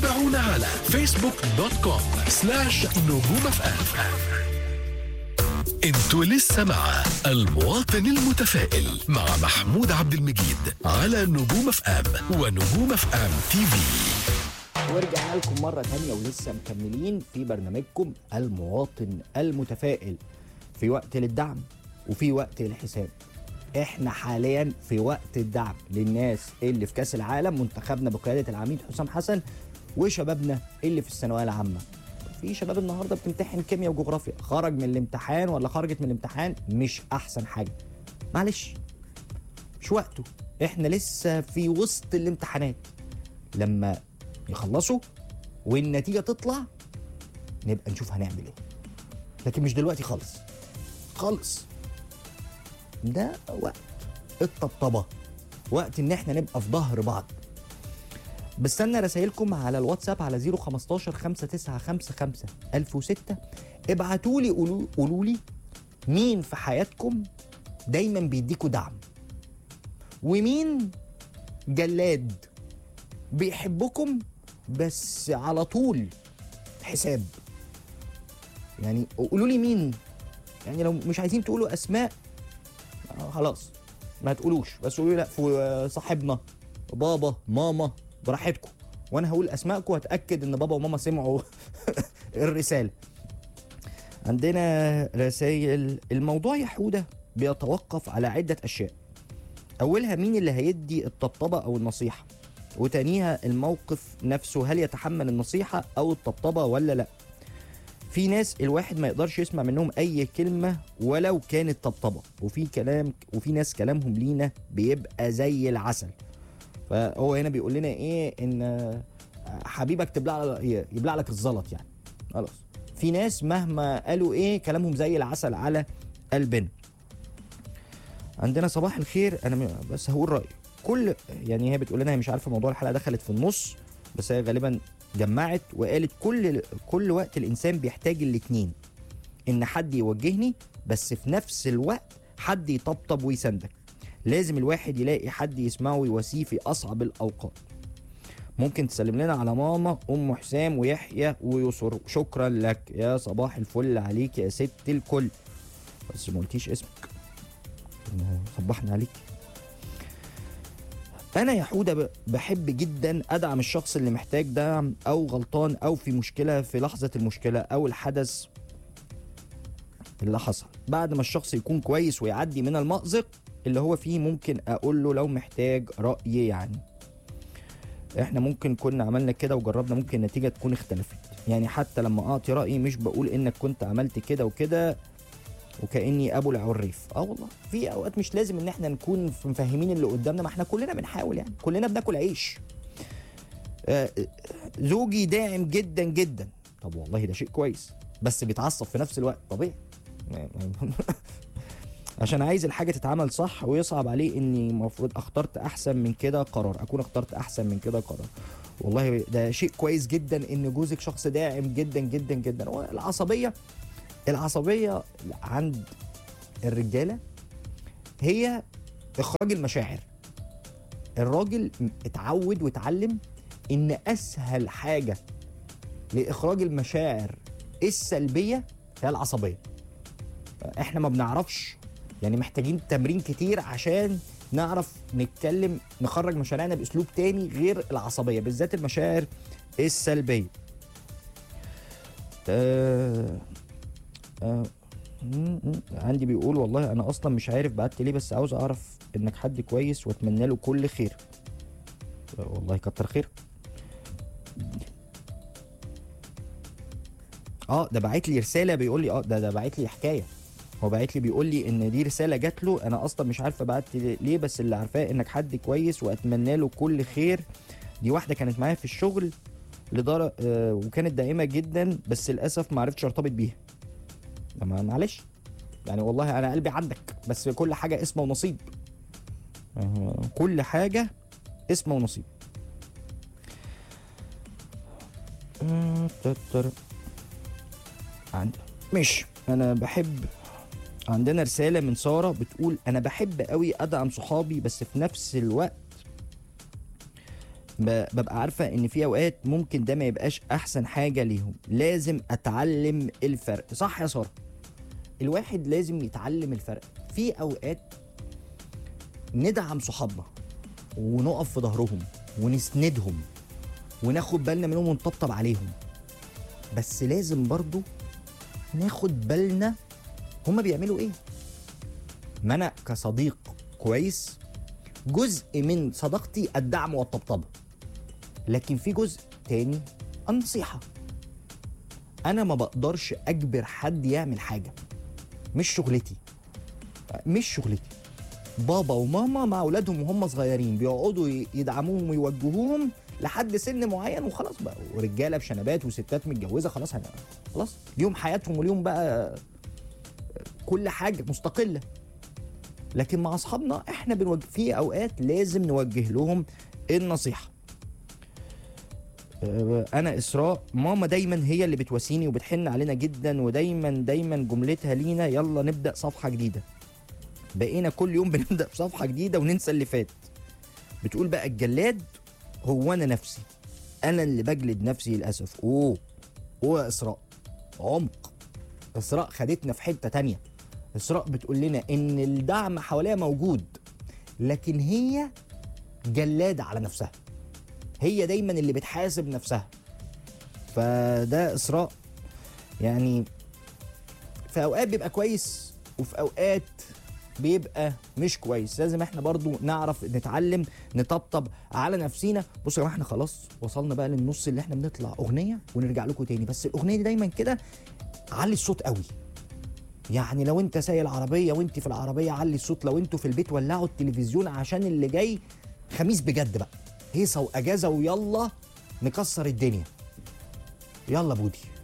تابعونا على facebook.com/نجوم FM. انتوا لسه مع المواطن المتفائل مع محمود عبد المجيد على نجوم اف ام ونجوم اف ام تي في. ورجعنا لكم مرة تانية ولسه مكملين في برنامجكم المواطن المتفائل، في وقت للدعم وفي وقت للحساب. احنا حاليا في وقت الدعم للناس اللي في كاس العالم، منتخبنا بقيادة العميد حسام حسن وشبابنا اللي في الثانوية العامة. في شباب النهارده بتمتحن كيمياء وجغرافيا، خرج من الامتحان ولا خرجت من الامتحان مش احسن حاجة، معلش مش وقته، احنا لسه في وسط الامتحانات. لما يخلصوا والنتيجة تطلع نبقى نشوف هنعمل ايه، لكن مش دلوقتي خالص خالص. ده وقت الطبطبة، وقت ان احنا نبقى في ظهر بعض. بستنى رسائلكم على الواتساب على 015 5955 1006. ابعتولي قولولي مين في حياتكم دايما بيديكوا دعم، ومين جلاد بيحبكم بس على طول حساب. يعني قولوا لي مين، يعني لو مش عايزين تقولوا اسماء خلاص ما تقولوش، بس قولوا لا في صاحبنا بابا ماما براحتكم، وانا هقول اسماءكم واتاكد ان بابا وماما سمعوا الرساله. عندنا رسائل. الموضوع يا حوده بيتوقف على عده اشياء، اولها مين اللي هيدي الطبطبه او النصيحه، وتانيها الموقف نفسه، هل يتحمل النصيحة أو الطبطبة ولا لا. في ناس الواحد ما يقدرش يسمع منهم أي كلمة ولو كانت طبطبة، وفي ناس كلامهم لينا بيبقى زي العسل. فهو هنا بيقول لنا إيه، إن حبيبك يبلع لك الزلط يعني، خلاص. في ناس مهما قالوا إيه كلامهم زي العسل على قلبنا. عندنا صباح الخير، أنا بس هقول رأيي. يعني هي بتقول لنا هي مش عارفه موضوع الحلقه دخلت في النص، بس هي غالبا جمعت وقالت كل وقت الانسان بيحتاج الاتنين، ان حد يوجهني بس في نفس الوقت حد يطبطب ويسندك. لازم الواحد يلاقي حد يسمعه ويواسيه في اصعب الاوقات. ممكن تسلم لنا على ماما ام حسام ويحيى ويسر. شكرا لك يا صباح الفل عليك يا ست الكل، بس ما قلتيش اسمك، صبحنا عليك. أنا يا حودة بحب جدا أدعم الشخص اللي محتاج دعم أو غلطان أو في مشكلة، في لحظة المشكلة أو الحدث اللي حصل. بعد ما الشخص يكون كويس ويعدي من المأزق اللي هو فيه، ممكن أقول له لو محتاج رأي. يعني إحنا ممكن كنا عملنا كده وجربنا، ممكن النتيجة تكون اختلفت. يعني حتى لما أعطي رأيي مش بقول إنك كنت عملت كده وكده وكأني ابو العريف. والله في اوقات مش لازم ان احنا نكون مفهمين اللي قدامنا، ما احنا كلنا بنحاول، يعني كلنا بناكل عيش. زوجي داعم جدا جدا. طب والله ده شيء كويس، بس بيتعصب في نفس الوقت، طبيعي عشان عايز الحاجه تتعمل صح، ويصعب عليه اني المفروض اكون اخترت احسن من كده قرار. والله ده شيء كويس جدا ان جوزك شخص داعم جدا جدا جدا. العصبية عند الرجالة هي إخراج المشاعر. الراجل اتعود واتعلم إن أسهل حاجة لإخراج المشاعر السلبية هي العصبية. إحنا ما بنعرفش، يعني محتاجين تمرين كتير عشان نعرف نتكلم نخرج مشاعرنا بأسلوب تاني غير العصبية، بالذات المشاعر السلبية. عندي بيقول والله انا اصلا مش عارف بعت ليه، بس عاوز اعرف انك حد كويس واتمنى له كل خير. والله كتر خير. ده بعت لي رساله بيقول لي ده بعت لي حكايه. هو بعت لي بيقول لي ان دي رساله جات له، انا اصلا مش عارفه بعت ليه، بس اللي عارفاه انك حد كويس واتمنى له كل خير. دي واحده كانت معايا في الشغل لدرجه وكانت دائمه جدا، بس للاسف ما عرفتش ارتبط بيها. معلش يعني، والله انا قلبي عندك، بس كل حاجه اسمه ونصيب. كل حاجه اسمه ونصيب. مش انا بحب. عندنا رساله من ساره بتقول انا بحب قوي ادعم صحابي، بس في نفس الوقت ببقى عارفه ان في اوقات ممكن ده ما يبقاش احسن حاجه ليهم، لازم اتعلم الفرق. صح يا ساره؟ الواحد لازم يتعلم الفرق. في اوقات ندعم صحابنا ونقف في ظهرهم ونسندهم وناخد بالنا منهم ونطبطب عليهم، بس لازم برضو ناخد بالنا هما بيعملوا ايه. ما انا كصديق كويس جزء من صداقتي الدعم والطبطبه، لكن في جزء تاني النصيحه. انا ما بقدرش اجبر حد يعمل حاجه، مش شغلتي. بابا وماما مع اولادهم وهم صغيرين بيقعدوا يدعموهم ويوجهوهم لحد سن معين وخلاص بقى، ورجاله بشنبات وستات متجوزه خلاص خلاص ليهم حياتهم وليهم بقى كل حاجه مستقله. لكن مع اصحابنا احنا في اوقات لازم نوجه لهم النصيحه. انا اسراء، ماما دايما هي اللي بتواسيني وبتحن علينا جدا، ودايما جملتها لينا يلا نبدا صفحه جديده. بقينا كل يوم بنبدا بصفحه جديده وننسى اللي فات. بتقول بقى الجلاد هو انا نفسي، انا اللي بجلد نفسي للاسف. اوه يا اسراء، عمق. اسراء خدتنا في حته تانية. اسراء بتقول لنا ان الدعم حواليها موجود، لكن هي جلادة على نفسها، هي دايما اللي بتحاسب نفسها. فده اسراء يعني في اوقات بيبقى كويس وفي اوقات بيبقى مش كويس. لازم احنا برضو نعرف نتعلم نطبطب على نفسينا. بصوا يا جماعه، احنا خلاص وصلنا بقى للنص اللي احنا بنطلع اغنيه ونرجع لكم تاني، بس الاغنيه دي دايما كده علي الصوت قوي. يعني لو انت سايق العربيه وانت في العربيه علي الصوت، لو انتوا في البيت ولعوا التلفزيون عشان اللي جاي خميس بجد بقى، هيصه واجازه ويلا نكسر الدنيا. يلا بودي.